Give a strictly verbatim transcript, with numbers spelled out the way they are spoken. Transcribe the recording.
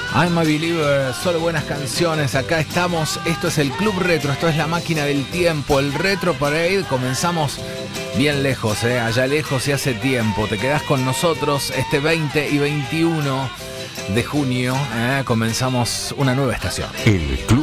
I'm a Believer, solo buenas canciones. Acá estamos, esto es el Club Retro, esto es la máquina del tiempo, el Retro Parade. Comenzamos bien lejos, ¿eh? Allá lejos y hace tiempo. Te quedás con nosotros este veinte y veintiuno de junio, ¿eh? Comenzamos una nueva estación. El Club